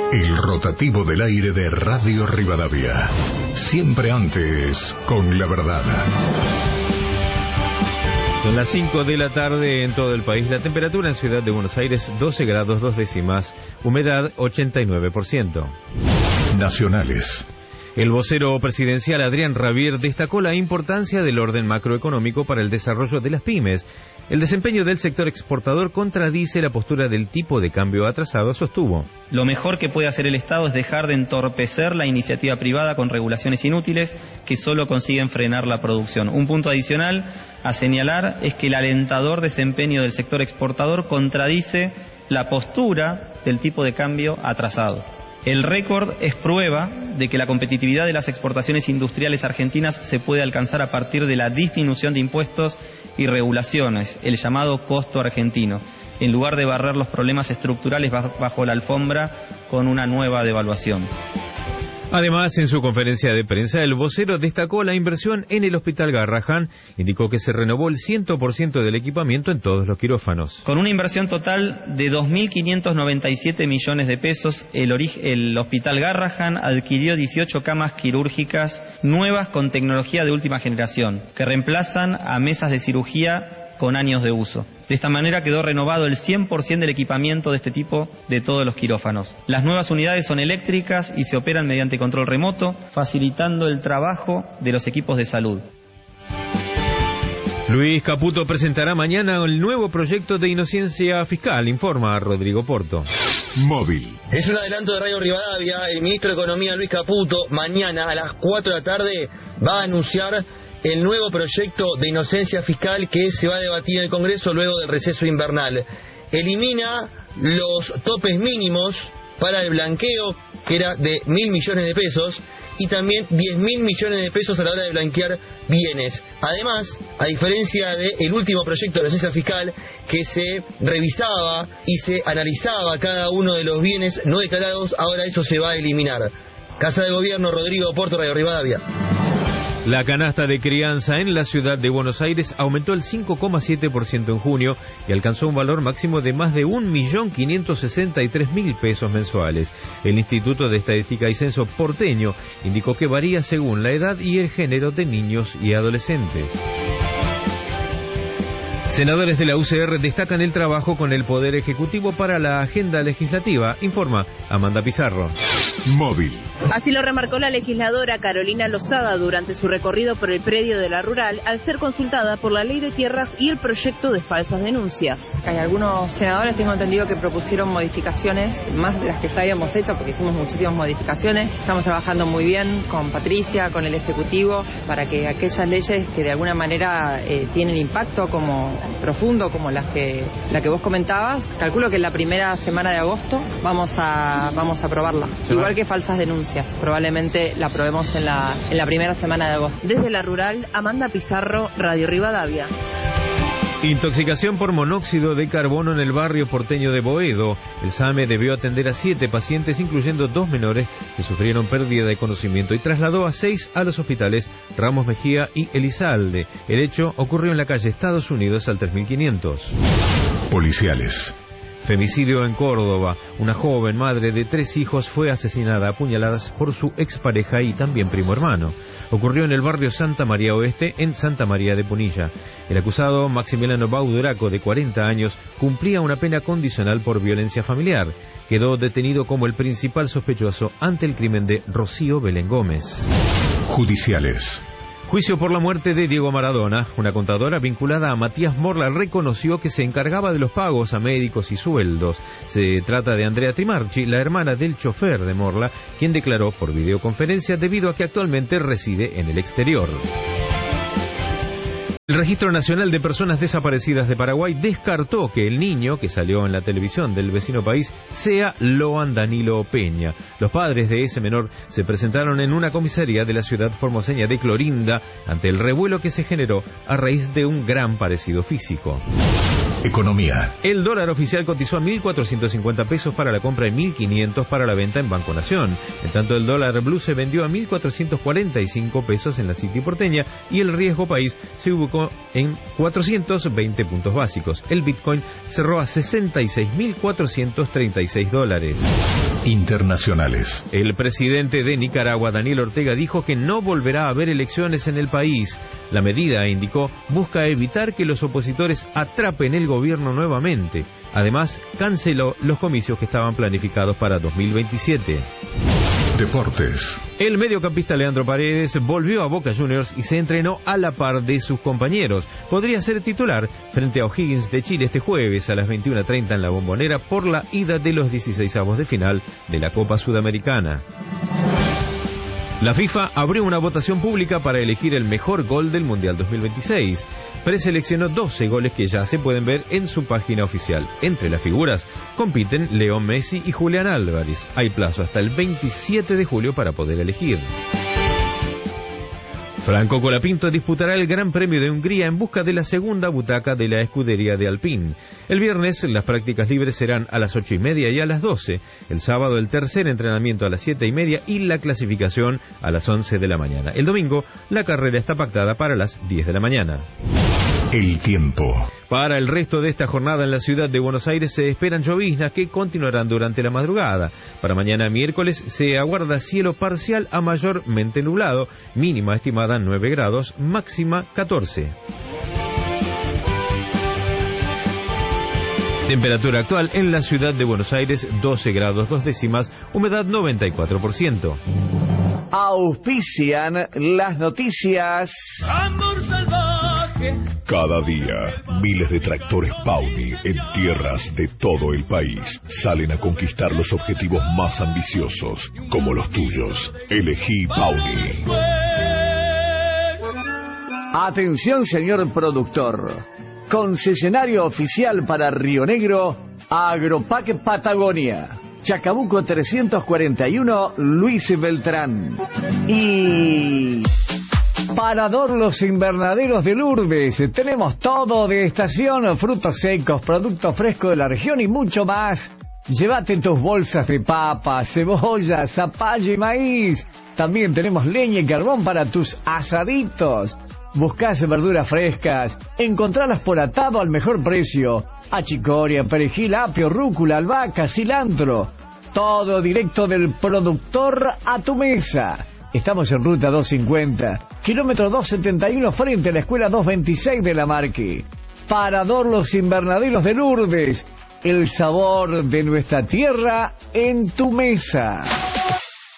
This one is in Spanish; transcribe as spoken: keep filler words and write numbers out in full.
El rotativo del aire de Radio Rivadavia. Siempre antes, con la verdad. Son las cinco de la tarde en todo el país. La temperatura en Ciudad de Buenos Aires, doce grados dos décimas. Humedad, ochenta y nueve por ciento. Nacionales. El vocero presidencial Adrián Rabier destacó la importancia del orden macroeconómico para el desarrollo de las pymes. El desempeño del sector exportador contradice la postura del tipo de cambio atrasado, sostuvo. Lo mejor que puede hacer el Estado es dejar de entorpecer la iniciativa privada con regulaciones inútiles que solo consiguen frenar la producción. Un punto adicional a señalar es que el alentador desempeño del sector exportador contradice la postura del tipo de cambio atrasado. El récord es prueba de que la competitividad de las exportaciones industriales argentinas se puede alcanzar a partir de la disminución de impuestos y regulaciones, el llamado costo argentino, en lugar de barrer los problemas estructurales bajo la alfombra con una nueva devaluación. Además, en su conferencia de prensa, el vocero destacó la inversión en el Hospital Garrahan. Indicó que se renovó el cien por ciento del equipamiento en todos los quirófanos. Con una inversión total de dos mil quinientos noventa y siete millones de pesos, el, el Hospital Garrahan adquirió dieciocho camas quirúrgicas nuevas con tecnología de última generación, que reemplazan a mesas de cirugía con años de uso. De esta manera quedó renovado el cien por ciento del equipamiento de este tipo de todos los quirófanos. Las nuevas unidades son eléctricas y se operan mediante control remoto, facilitando el trabajo de los equipos de salud. Luis Caputo presentará mañana el nuevo proyecto de inocencia fiscal, informa Rodrigo Porto. Móvil. Es un adelanto de Radio Rivadavia. El ministro de Economía, Luis Caputo, mañana a las cuatro de la tarde va a anunciar el nuevo proyecto de inocencia fiscal que se va a debatir en el Congreso luego del receso invernal. Elimina los topes mínimos para el blanqueo, que era de mil millones de pesos, y también diez mil millones de pesos a la hora de blanquear bienes. Además, a diferencia del último proyecto de inocencia fiscal, que se revisaba y se analizaba cada uno de los bienes no declarados, ahora eso se va a eliminar. Casa de Gobierno, Rodrigo Porto, Radio Rivadavia. La canasta de crianza en la ciudad de Buenos Aires aumentó el cinco coma siete por ciento en junio y alcanzó un valor máximo de más de un millón quinientos sesenta y tres mil pesos mensuales. El Instituto de Estadística y Censo porteño indicó que varía según la edad y el género de niños y adolescentes. Senadores de la U C R destacan el trabajo con el Poder Ejecutivo para la agenda legislativa, informa Amanda Pizarro. Móvil. Así lo remarcó la legisladora Carolina Lozada durante su recorrido por el predio de la Rural al ser consultada por la Ley de Tierras y el proyecto de falsas denuncias. Hay algunos senadores, tengo entendido, que propusieron modificaciones, más de las que ya habíamos hecho, porque hicimos muchísimas modificaciones. Estamos trabajando muy bien con Patricia, con el Ejecutivo, para que aquellas leyes que de alguna manera eh, tienen impacto como profundo, como las que la que vos comentabas, calculo que en la primera semana de agosto vamos a vamos a aprobarla. Igual que falsas denuncias, probablemente la aprobemos en la en la primera semana de agosto. Desde la Rural, Amanda Pizarro, Radio Rivadavia. Intoxicación por monóxido de carbono en el barrio porteño de Boedo. El SAME debió atender a siete pacientes, incluyendo dos menores que sufrieron pérdida de conocimiento, y trasladó a seis a los hospitales Ramos Mejía y Elizalde. El hecho ocurrió en la calle Estados Unidos al tres mil quinientos. Policiales. Femicidio en Córdoba. Una joven madre de tres hijos fue asesinada a puñaladas por su expareja y también primo hermano. Ocurrió en el barrio Santa María Oeste, en Santa María de Punilla. El acusado, Maximiliano Bauduraco, de cuarenta años, cumplía una pena condicional por violencia familiar. Quedó detenido como el principal sospechoso ante el crimen de Rocío Belén Gómez. Judiciales. Juicio por la muerte de Diego Maradona. Una contadora vinculada a Matías Morla reconoció que se encargaba de los pagos a médicos y sueldos. Se trata de Andrea Trimarchi, la hermana del chofer de Morla, quien declaró por videoconferencia debido a que actualmente reside en el exterior. El Registro Nacional de Personas Desaparecidas de Paraguay descartó que el niño que salió en la televisión del vecino país sea Loan Danilo Peña. Los padres de ese menor se presentaron en una comisaría de la ciudad formoseña de Clorinda ante el revuelo que se generó a raíz de un gran parecido físico. Economía. El dólar oficial cotizó a mil cuatrocientos cincuenta pesos para la compra y mil quinientos para la venta en Banco Nación. En tanto, el dólar blue se vendió a mil cuatrocientos cuarenta y cinco pesos en la City porteña y el riesgo país se ubicó en cuatrocientos veinte puntos básicos. El Bitcoin cerró a sesenta y seis mil cuatrocientos treinta y seis dólares. Internacionales. El presidente de Nicaragua, Daniel Ortega, dijo que no volverá a haber elecciones en el país. La medida, indicó, busca evitar que los opositores atrapen el gobierno nuevamente. Además, canceló los comicios que estaban planificados para dos mil veintisiete. Deportes. El mediocampista Leandro Paredes volvió a Boca Juniors y se entrenó a la par de sus compañeros. Podría ser titular frente a O'Higgins de Chile este jueves a las veintiuna treinta en la Bombonera por la ida de los dieciseisavos de final de la Copa Sudamericana. La FIFA abrió una votación pública para elegir el mejor gol del Mundial dos mil veintiséis. Preseleccionó doce goles que ya se pueden ver en su página oficial. Entre las figuras compiten Leo Messi y Julián Álvarez. Hay plazo hasta el veintisiete de julio para poder elegir. Franco Colapinto disputará el Gran Premio de Hungría en busca de la segunda butaca de la escudería de Alpine. El viernes las prácticas libres serán a las ocho y media y a las doce. El sábado el tercer entrenamiento a las siete y media y la clasificación a las once de la mañana. El domingo la carrera está pactada para las diez de la mañana. El tiempo. Para el resto de esta jornada en la ciudad de Buenos Aires se esperan lloviznas que continuarán durante la madrugada. Para mañana miércoles se aguarda cielo parcial a mayormente nublado, mínima estimada nueve grados, máxima catorce. Temperatura actual en la ciudad de Buenos Aires doce grados dos décimas, humedad noventa y cuatro por ciento. Auspician las noticias. Amor salvaje. Cada día, miles de tractores Pauni en tierras de todo el país salen a conquistar los objetivos más ambiciosos, como los tuyos. Elegí Pauni. Atención, señor productor. Concesionario oficial para Río Negro, Agropac Patagonia. Chacabuco trescientos cuarenta y uno, Luis Beltrán. Y Parador Los Invernaderos de Lourdes. Tenemos todo de estación, frutos secos, productos frescos de la región y mucho más. Llévate tus bolsas de papa, cebolla, zapallo y maíz. También tenemos leña y carbón para tus asaditos. Buscás verduras frescas, encontralas por atado al mejor precio. Achicoria, perejil, apio, rúcula, albahaca, cilantro. Todo directo del productor a tu mesa. Estamos en ruta doscientos cincuenta, kilómetro doscientos setenta y uno, frente a la escuela doscientos veintiséis de La Marque. Parador Los Invernaderos de Lourdes. El sabor de nuestra tierra en tu mesa.